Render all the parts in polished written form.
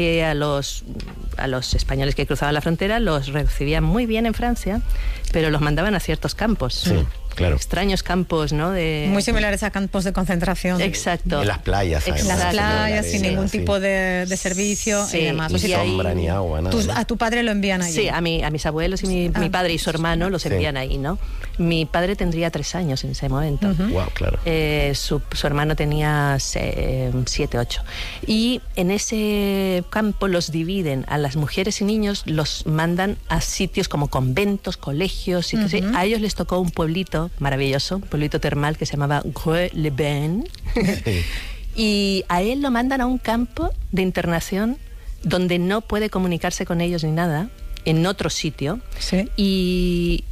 A los españoles que cruzaban la frontera los recibían muy bien en Francia, pero los mandaban a ciertos campos. Sí, claro. Extraños campos, ¿no? Muy similares a campos de concentración. Exacto. En las playas, En las playas, sin ningún tipo de servicio y demás. Ni sombra, ni agua, nada. A tu padre lo envían allí. Sí, a mis abuelos y mi padre y su hermano los envían ahí, ¿no? Mi padre tendría 3 años en ese momento. Wow, claro. Su hermano tenía 7, 8. Y en ese campo los dividen a las mujeres y niños, los mandan a sitios como conventos, colegios, sitios así. A ellos les tocó un pueblito maravilloso, un pueblito termal que se llamaba Greux-les-Bains. Y a él lo mandan a un campo de internación donde no puede comunicarse con ellos ni nada, en otro sitio. Sí. Y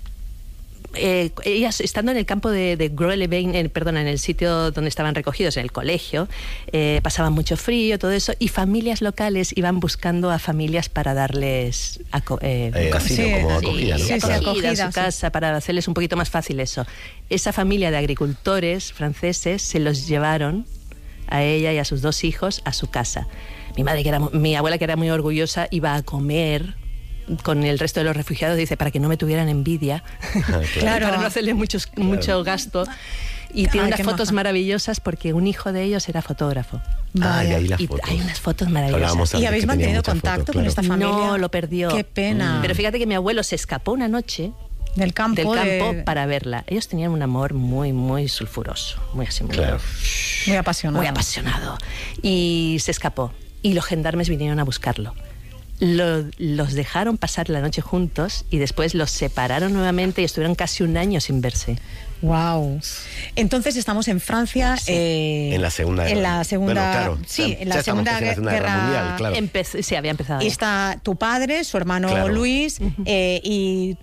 ellas, estando en el campo de Greux-les-Bains, en el sitio donde estaban recogidos, en el colegio, pasaban mucho frío, todo eso, y familias locales iban buscando a familias para darles como acogida, ¿no? acogida a su casa, para hacerles un poquito más fácil eso. Esa familia de agricultores franceses se los llevaron a ella y a sus 2 hijos a su casa. Mi abuela, que era muy orgullosa, iba a comer con el resto de los refugiados, dice, para que no me tuvieran envidia, claro. para no hacerle mucho gasto. Y tiene unas fotos maravillosas porque un hijo de ellos era fotógrafo. Y ahí las fotos. Hay unas fotos maravillosas. ¿Y habéis mantenido contacto con esta familia? No, lo perdió. Qué pena. Pero fíjate que mi abuelo se escapó una noche del campo para verla. Ellos tenían un amor muy, muy sulfuroso, muy así, muy apasionado. Muy apasionado. Y se escapó. Y los gendarmes vinieron a buscarlo. Los dejaron pasar la noche juntos y después los separaron nuevamente y estuvieron casi un año sin verse. Wow. Entonces estamos en Francia. Sí. En la Segunda Guerra. En la Segunda. Bueno, claro, sí, en la Segunda Guerra Mundial, claro. Sí, había empezado. Y está tu padre, su hermano Luis, y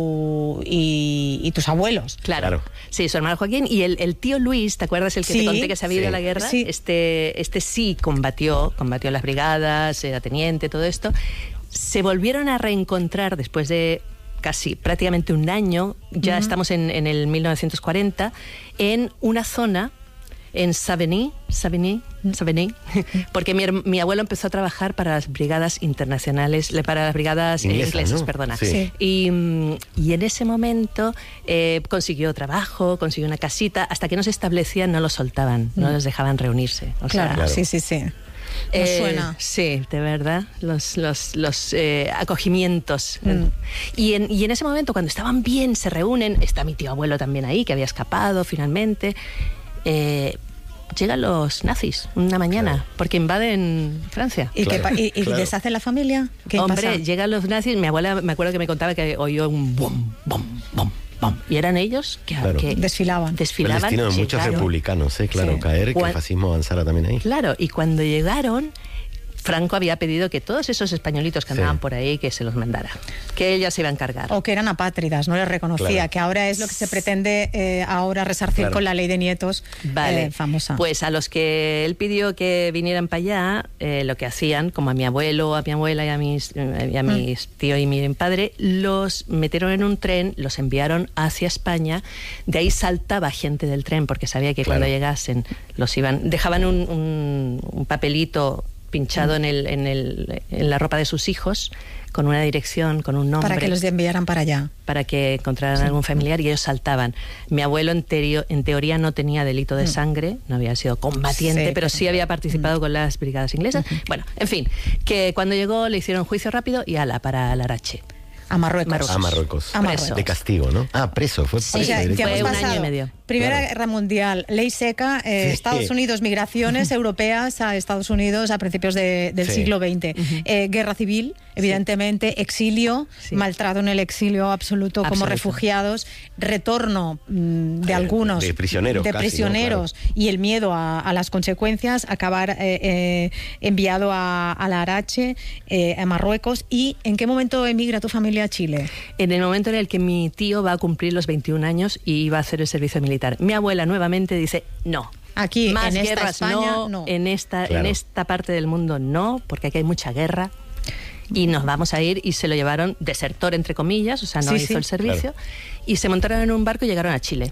tus abuelos. Claro. Sí, su hermano Joaquín y el tío Luis, ¿te acuerdas el que te conté que se había ido a la guerra? Sí. Este sí combatió las brigadas, era teniente, todo esto. Se volvieron a reencontrar después de prácticamente un año, ya estamos en el 1940, en una zona, en Savigny, porque mi abuelo empezó a trabajar para las brigadas internacionales, para las brigadas inglesas, ¿no? perdona. Sí. Y en ese momento consiguió trabajo, consiguió una casita, hasta que no se establecían no los soltaban, no los dejaban reunirse. Claro. Sí. Nos suena. Sí, de verdad, los acogimientos. Y en ese momento, cuando estaban bien, se reúnen, está mi tío abuelo también ahí, que había escapado finalmente. Llegan los nazis una mañana, porque invaden Francia. ¿Y deshacen la familia? ¿Qué pasa? Llegan los nazis, mi abuela me acuerdo que me contaba que oyó un bom, bom, bom, bom. Y eran ellos que desfilaban. El destino de muchos republicanos, caer, que el fascismo avanzara también ahí. Claro, y cuando llegaron, Franco había pedido que todos esos españolitos que andaban por ahí, que se los mandara, que ella se iba a encargar. O que eran apátridas, no les reconocía, que ahora es lo que se pretende ahora resarcir con la ley de nietos famosa. Pues a los que él pidió que vinieran para allá, lo que hacían, como a mi abuelo, a mi abuela y a mis tíos y mi padre, los metieron en un tren, los enviaron hacia España, de ahí saltaba gente del tren, porque sabía que cuando llegasen dejaban un papelito pinchado en la ropa de sus hijos, con una dirección, con un nombre. Para que los enviaran para allá. Para que encontraran algún familiar y ellos saltaban. Mi abuelo en teoría no tenía delito de sangre, no había sido combatiente, pero sí había participado con las brigadas inglesas. Bueno, en fin, que cuando llegó le hicieron juicio rápido y para Larache. A Marruecos. De castigo, ¿no? Preso. Fue preso. Fue un año y medio. Primera Guerra Mundial, ley seca, Estados Unidos, migraciones europeas a Estados Unidos a principios del siglo XX. Guerra civil, evidentemente, exilio, maltrato en el exilio absoluto como refugiados, retorno de algunos. De prisioneros. Claro. Y el miedo a las consecuencias, acabar enviado a Larache, a Marruecos. ¿Y en qué momento emigra tu familia a Chile? En el momento en el que mi tío va a cumplir los 21 años y iba a hacer el servicio militar. Mi abuela nuevamente dice no. Aquí, más en guerras, España, no. En esta parte del mundo no, porque aquí hay mucha guerra y nos vamos a ir, y se lo llevaron desertor, entre comillas, o sea, no hizo el servicio, y se montaron en un barco y llegaron a Chile.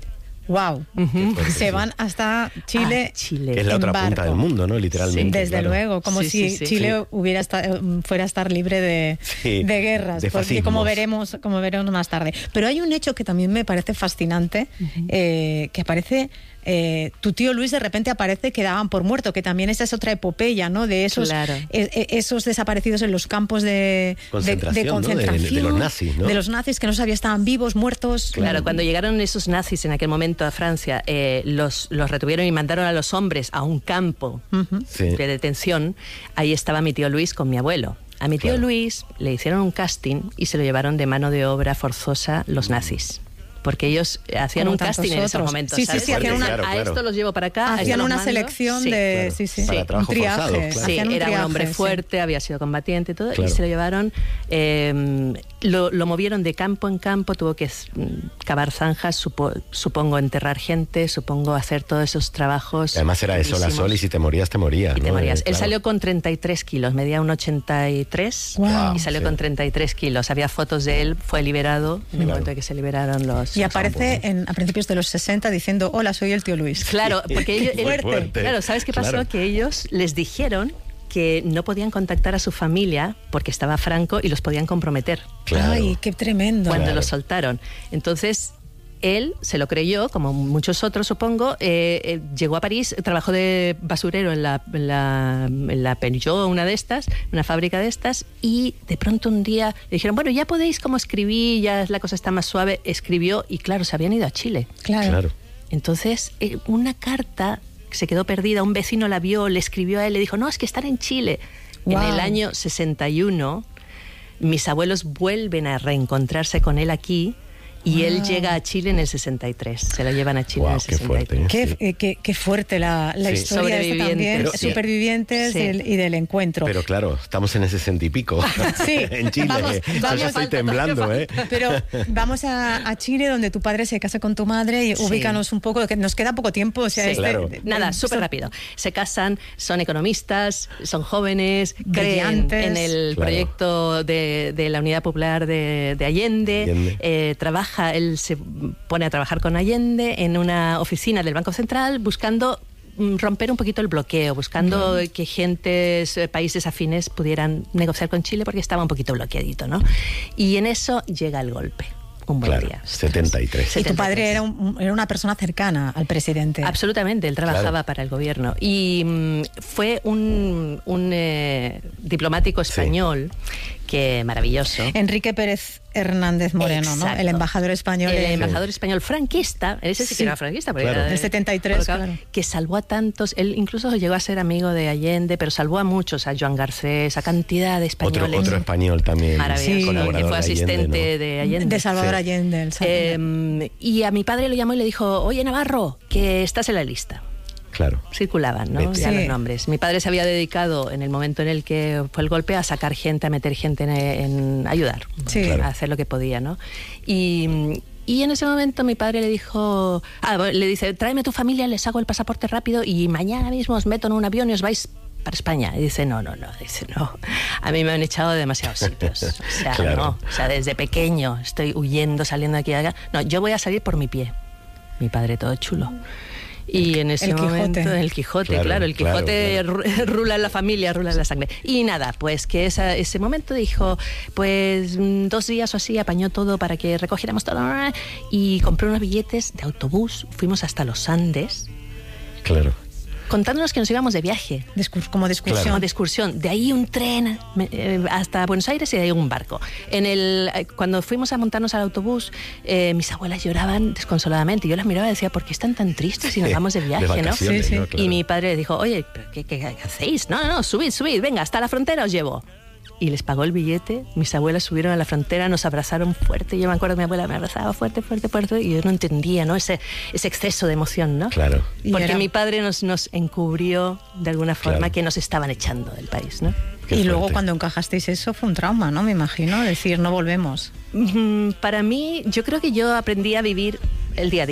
Wow. Se van hasta Chile. Chile. Es la otra punta del mundo, ¿no? Literalmente. Sí, desde luego, como si Chile fuera a estar libre de guerras, porque como veremos más tarde. Pero hay un hecho que también me parece fascinante, que aparece. Tu tío Luis de repente aparece que daban por muerto, que también esa es otra epopeya, ¿no? De esos, esos desaparecidos en los campos de concentración, ¿no? de los nazis, ¿no? De los nazis que no sabía estaban vivos, muertos. Claro, cuando llegaron esos nazis en aquel momento a Francia, los retuvieron y mandaron a los hombres a un campo de detención. Ahí estaba mi tío Luis con mi abuelo. A mi tío Luis le hicieron un casting y se lo llevaron de mano de obra forzosa los nazis. Porque ellos hacían un casting en esos momentos. Sí, hacían a esto los llevo para acá. Hacían una selección de... Para trabajo forzado, era un hombre fuerte, había sido combatiente y todo, y se lo llevaron, lo movieron de campo en campo, tuvo que cavar zanjas, supongo enterrar gente, supongo hacer todos esos trabajos. Además era de sol a sol y si te morías, te morías. ¿No? Él salió con 33 kilos, medía un 83 y salió con 33 kilos. Había fotos de él, fue liberado en el momento de que se liberaron los... Y aparece a principios de los 60 diciendo, hola, soy el tío Luis. Claro, porque ellos... Claro, ¿sabes qué pasó? Que ellos les dijeron que no podían contactar a su familia porque estaba Franco y los podían comprometer. Ay, qué tremendo. Cuando los soltaron. Entonces... Él se lo creyó, como muchos otros, supongo. Llegó a París, trabajó de basurero en la Peugeot, una fábrica de estas, y de pronto un día le dijeron, bueno, ya podéis como escribir, ya la cosa está más suave. Escribió y claro, se habían ido a Chile. Claro. Entonces, una carta se quedó perdida, un vecino la vio, le escribió a él, le dijo, no, es que están en Chile. En el año 61, mis abuelos vuelven a reencontrarse con él aquí. Y él llega a Chile en el 63. Se lo llevan a Chile en el 63. Qué fuerte la historia de también. Supervivientes y del encuentro. Pero claro, estamos en el 60 y pico. En Chile. Yo ya estoy temblando, Pero vamos a Chile, donde tu padre se casa con tu madre, y ubícanos un poco, que nos queda poco tiempo. O sea, nada, súper rápido. Se casan, son economistas, son jóvenes, creen en el proyecto de la Unidad Popular de Allende. Él se pone a trabajar con Allende en una oficina del Banco Central buscando romper un poquito el bloqueo, buscando que países afines pudieran negociar con Chile porque estaba un poquito bloqueadito, ¿no? Y en eso llega el golpe. Un buen día. 73. Y tu padre era una persona cercana al presidente. Absolutamente, él trabajaba para el gobierno. Y fue un diplomático español que maravilloso. Enrique Pérez Hernández Moreno, ¿no? El embajador español. El embajador español franquista, ese sí que era franquista, porque era del 73, que salvó a tantos. Él incluso llegó a ser amigo de Allende, pero salvó a muchos, a Joan Garcés, a cantidad de españoles. Otro español también. Maravilloso, que fue asistente de Allende. De Salvador Allende. Y a mi padre lo llamó y le dijo, oye, Navarro, que estás en la lista. Claro. Circulaban, ¿no? Ya los nombres. Mi padre se había dedicado, en el momento en el que fue el golpe, a sacar gente, a meter gente en ayudar, a hacer lo que podía, ¿no? Y en ese momento mi padre le dijo, le dice, tráeme a tu familia, les hago el pasaporte rápido y mañana mismo os meto en un avión y os vais para España. Y dice, no. A mí me han echado de demasiados sitios. O sea, no. O sea, desde pequeño estoy huyendo, saliendo de aquí a allá. No, yo voy a salir por mi pie. Mi padre todo chulo. Y en ese momento, el Quijote, claro, el Quijote rula en la familia, rula en la sangre. Y nada, pues que ese momento dijo, pues 2 días o así, apañó todo para que recogiéramos todo y compré unos billetes de autobús, fuimos hasta los Andes. Claro. Contándonos que nos íbamos de viaje. Como de excursión. Claro. De excursión. De ahí un tren hasta Buenos Aires y de ahí un barco. Cuando fuimos a montarnos al autobús, mis abuelas lloraban desconsoladamente. Yo las miraba y decía, ¿por qué están tan tristes si nos vamos de viaje? ¿No? Sí. Claro. Y mi padre le dijo, oye, ¿pero qué hacéis? No, subid, venga, hasta la frontera os llevo. Y les pagó el billete, mis abuelas subieron a la frontera, nos abrazaron fuerte, yo me acuerdo que mi abuela me abrazaba fuerte, y yo no entendía, ¿no? Ese exceso de emoción, ¿no? Claro. Porque mi padre nos encubrió de alguna forma que nos estaban echando del país, ¿no? Y luego cuando encajasteis eso fue un trauma, ¿no? Me imagino, decir, no volvemos. Para mí, yo creo que yo aprendí a vivir el día a día.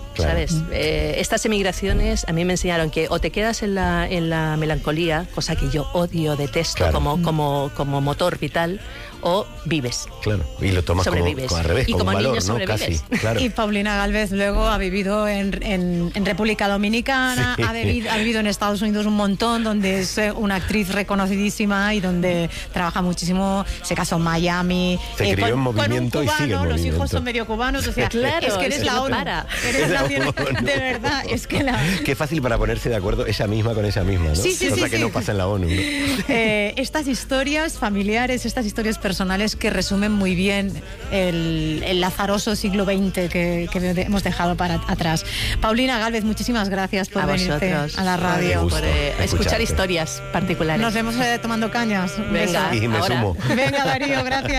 Claro. ¿Sabes? Estas emigraciones a mí me enseñaron que o te quedas en la melancolía, cosa que yo odio, detesto, claro, como motor vital, o vives. Claro, y lo tomas como al revés, y como valor, niño ¿no? Casi, claro. Y Paulina Gálvez luego ha vivido en República Dominicana, sí. ha vivido en Estados Unidos un montón, donde es una actriz reconocidísima y donde trabaja muchísimo. Se casó en Miami. Se crió en movimiento con un cubano, y sigue en los movimiento. hijos son medio cubanos, o sea, claro, es que eres la ONU. Eres la ONU. De verdad, es que la... Qué fácil para ponerse de acuerdo esa misma con esa misma, ¿no? Sí, Cosa que no pasa en la ONU, ¿no? Estas historias familiares, estas historias personales que resumen muy bien el azaroso siglo XX que hemos dejado atrás. Paulina Gálvez, muchísimas gracias por venirte a la radio. Por escuchar historias particulares. Nos vemos tomando cañas. Venga, y me ahora. sumo. Venga, Darío, gracias.